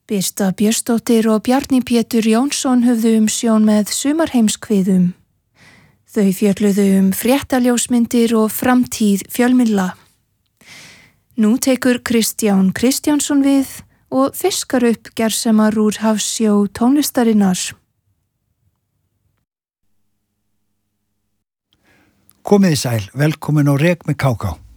Birta Björnsdóttir og Bjarni Pétur Jónsson höfðu umsjón með sumarheimskviðum. Þau fjölluðu fréttaljósmyndir og framtíð fjölmiðla. Nú tekur Kristján Kristjánsson við og fiskar upp gersemar úr hafsjó tónlistarinnar. Komið í sæl, velkomin á Rek með Káká.